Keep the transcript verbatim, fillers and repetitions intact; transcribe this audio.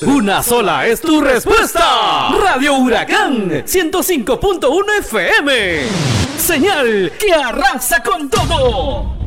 Una sola es tu respuesta. Radio Huracán ciento cinco punto uno F M. Señal que arrasa con todo.